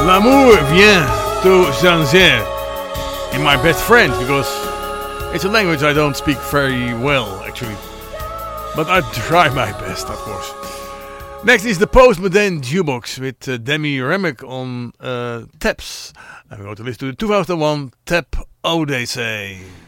L'amour vient to changer in my best friend, because it's a language I don't speak very well, actually. But I try my best, of course. Next is the Postmodern Jukebox with Demi Remick on taps. And we're going to listen to the 2001 Tap Odyssey.